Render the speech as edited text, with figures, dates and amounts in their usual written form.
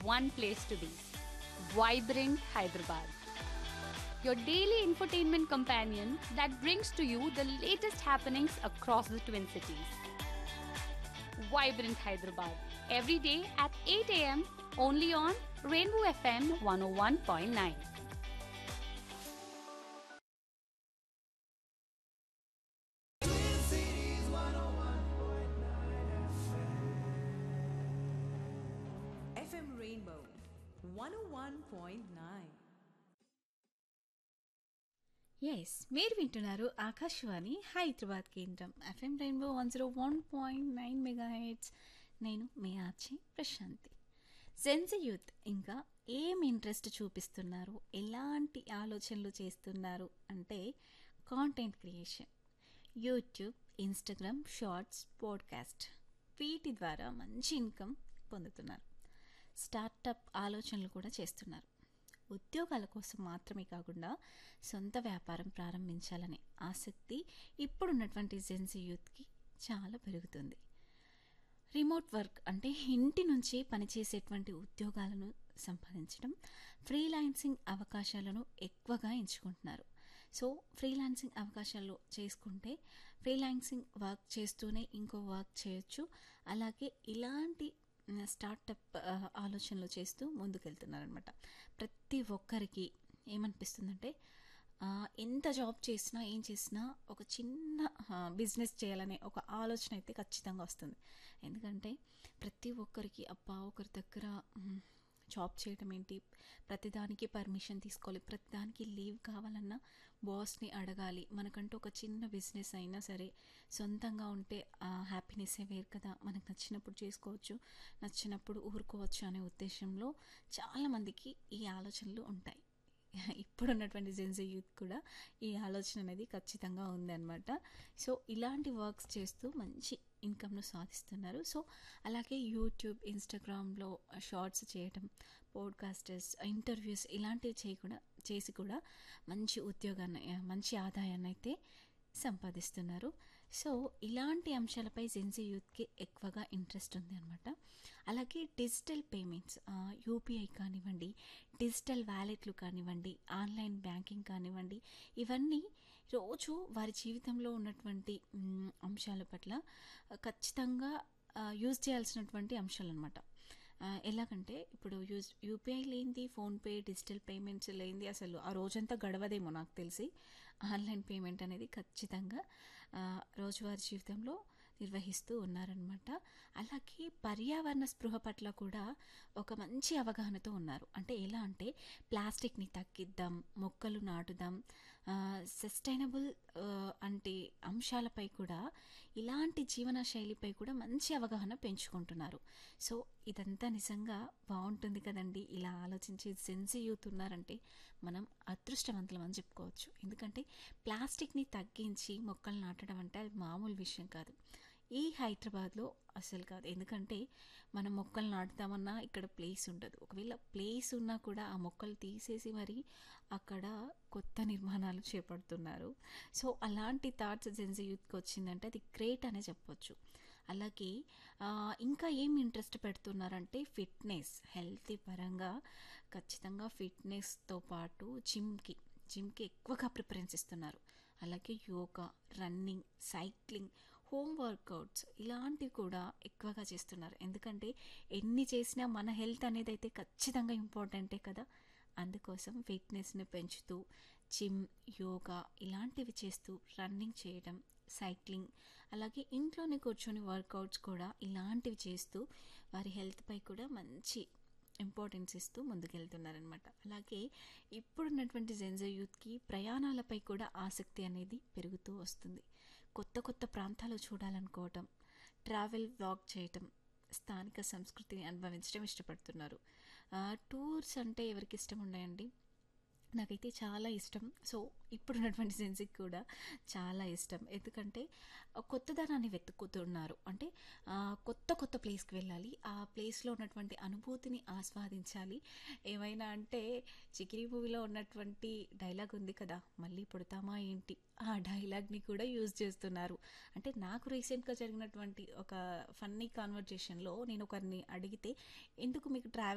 one place to be: Vibrant Hyderabad. Your daily infotainment companion that brings to you the latest happenings across the Twin Cities. Vibrant Hyderabad, every day at 8 a.m. only on Rainbow FM 101.9. FM Rainbow 101.9. Yes మీరు వింటున్నారు ఆకాశవాణి హైదరాబాద్ కేంద్రం FM rainbow 101.9 megahertz. నేను మీ arch Prashanti. Gen Z youth ఇంకా ఏం interest చూపిస్తున్నారు, ఎలాంటి ఆలోచనలు చేస్తున్నారు అంటే content creation, YouTube, Instagram shorts, podcast, వీటి ద్వారా మంచి ఇన్కమ్ పొందుతున్నారు. స్టార్టప్ ఆలోచనలు కూడా చేస్తున్నారు. ఉద్యోగాల కోసం మాత్రమే కాకుండా సొంత వ్యాపారం ప్రారంభించాలనే ఆసక్తి ఇప్పుడున్నటువంటి జెన్జీ యూత్కి చాలా పెరుగుతుంది. రిమోట్ వర్క్ అంటే ఇంటి నుంచి పనిచేసేటువంటి ఉద్యోగాలను సంపాదించడం, ఫ్రీలాన్సింగ్ అవకాశాలను ఎక్కువగా ఎంచుకుంటున్నారు. సో ఫ్రీలాన్సింగ్ అవకాశాలు చేసుకుంటే ఫ్రీలాన్సింగ్ వర్క్ చేస్తూనే ఇంకో వర్క్ చేయొచ్చు. అలాగే ఇలాంటి స్టార్టప్ ఆలోచనలు చేస్తూ ముందుకెళ్తున్నారనమాట. ప్రతి ఒక్కరికి ఏమనిపిస్తుందంటే ఎంత జాబ్ చేసినా ఏం చేసినా ఒక చిన్న బిజినెస్ చేయాలనే ఒక ఆలోచన అయితే ఖచ్చితంగా వస్తుంది. ఎందుకంటే ప్రతి ఒక్కరికి అబ్బా ఒకరి దగ్గర జాబ్ చేయడం ఏంటి, ప్రతిదానికి పర్మిషన్ తీసుకోవాలి, ప్రతిదానికి లీవ్ కావాలన్నా బాస్ని అడగాలి. మనకంటూ ఒక చిన్న బిజినెస్ అయినా సరే సొంతంగా ఉంటే హ్యాపీనెస్సే వేరు కదా, మనకు నచ్చినప్పుడు చేసుకోవచ్చు, నచ్చినప్పుడు ఊరుకోవచ్చు అనే ఉద్దేశంలో చాలామందికి ఈ ఆలోచనలు ఉంటాయి. ఇప్పుడున్నటువంటి జెన్జీ యూత్ కూడా ఈ ఆలోచన అనేది ఖచ్చితంగా ఉందన్నమాట. సో ఇలాంటి వర్క్స్ చేస్తూ మంచి ఇన్కమ్ను సాధిస్తున్నారు. సో అలాగే యూట్యూబ్, ఇన్స్టాగ్రామ్లో షార్ట్స్ చేయటం, పోడ్కాస్టర్స్, ఇంటర్వ్యూస్ ఇలాంటివి చేసి కూడా మంచి ఉద్యోగాన్ని, మంచి ఆదాయాన్ని అయితే సంపాదిస్తున్నారు. సో ఇలాంటి అంశాలపై జెన్జీ యూత్కి ఎక్కువగా ఇంట్రెస్ట్ ఉంది అనమాట. అలాగే డిజిటల్ పేమెంట్స్, యూపీఐ కానివ్వండి, డిజిటల్ వ్యాలెట్లు కానివ్వండి, ఆన్లైన్ బ్యాంకింగ్ కానివ్వండి, ఇవన్నీ రోజు వారి జీవితంలో ఉన్నటువంటి అంశాల పట్ల ఖచ్చితంగా యూజ్ చేయాల్సినటువంటి అంశాలు అనమాట. ఎలాగంటే ఇప్పుడు యూపీఐ లేనిది, ఫోన్పే, డిజిటల్ పేమెంట్స్ లేనిది అసలు ఆ రోజంతా గడవదేమో నాకు తెలిసి. ఆన్లైన్ పేమెంట్ అనేది ఖచ్చితంగా రోజువారీ జీవితంలో నిర్వహిస్తూ ఉన్నారనమాట. అలాగే పర్యావరణ స్పృహ పట్ల కూడా ఒక మంచి అవగాహనతో ఉన్నారు. అంటే ఎలా అంటే ప్లాస్టిక్ని తగ్గిద్దాం, మొక్కలు నాటుదాం, సస్టైనబుల్ అంటే అంశాలపై కూడా, ఇలాంటి జీవన శైలిపై కూడా మంచి అవగాహన పెంచుకుంటున్నారు. సో ఇదంతా నిజంగా బాగుంటుంది కదండి. ఇలా ఆలోచించే జెన్జీ యూత్ ఉన్నారంటే మనం అదృష్టవంతులం అని చెప్పుకోవచ్చు. ఎందుకంటే ప్లాస్టిక్ని తగ్గించి మొక్కలు నాటడం అంటే అది మామూలు విషయం కాదు. ఈ హైదరాబాద్లో అసలు కాదు. ఎందుకంటే మనం మొక్కలు నాటుతామన్నా ఇక్కడ ప్లేస్ ఉండదు. ఒకవేళ ప్లేస్ ఉన్నా కూడా ఆ మొక్కలు తీసేసి మరి అక్కడ కొత్త నిర్మాణాలు చేపడుతున్నారు. సో అలాంటి థాట్స్ జెన్జీ యూత్కి వచ్చిందంటే అది గ్రేట్ అనే చెప్పొచ్చు. అలాగే ఇంకా ఏం ఇంట్రెస్ట్ పెడుతున్నారంటే ఫిట్నెస్, హెల్తీ పరంగా ఖచ్చితంగా ఫిట్నెస్తో పాటు జిమ్కి ఎక్కువగా ప్రిఫరెన్స్ ఇస్తున్నారు. అలాగే yoga, running, cycling, home workouts ఇలాంటివి కూడా ఎక్కువగా చేస్తున్నారు. ఎందుకంటే ఎన్ని చేసినా మన హెల్త్ అనేది అయితే ఖచ్చితంగా ఇంపార్టెంటే కదా. అందుకోసం ఫిట్నెస్ని పెంచుతూ జిమ్, యోగా ఇలాంటివి చేస్తూ, రన్నింగ్ చేయడం, సైక్లింగ్, అలాగే ఇంట్లోనే కూర్చొని వర్కౌట్స్ కూడా ఇలాంటివి చేస్తూ వారి హెల్త్పై కూడా మంచి ఇంపార్టెన్స్ ఇస్తూ ముందుకెళ్తున్నారనమాట. అలాగే ఇప్పుడున్నటువంటి జెన్జీ యూత్కి ప్రయాణాలపై కూడా ఆసక్తి అనేది పెరుగుతూ వస్తుంది. కొత్త ప్రాంతాలు చూడాలనుకోవటం, ట్రావెల్ వ్లాగ్ చేయటం, స్థానిక సంస్కృతిని అనుభవించడం ఇష్టపడుతున్నారు. టూర్స్ అంటే ఎవరికి ఇష్టం ఉన్నాయండి? నాకైతే చాలా ఇష్టం. సో ఇప్పుడున్నటువంటి జెన్జీకి కూడా చాలా ఇష్టం. ఎందుకంటే కొత్తదనాన్ని వెతుకుతున్నారు. అంటే కొత్త ప్లేస్కి వెళ్ళాలి, ఆ ప్లేస్లో ఉన్నటువంటి అనుభూతిని ఆస్వాదించాలి. ఏమైనా అంటే చికిరి మూవీలో ఉన్నటువంటి డైలాగ్ ఉంది కదా, మళ్ళీ పుడతామా ఏంటి, ఆ డైలాగ్ని కూడా యూజ్ చేస్తున్నారు. అంటే నాకు రీసెంట్గా జరిగినటువంటి ఒక ఫన్నీ కాన్వర్జేషన్లో నేను ఒకరిని అడిగితే, ఎందుకు మీకు ట్రావెల్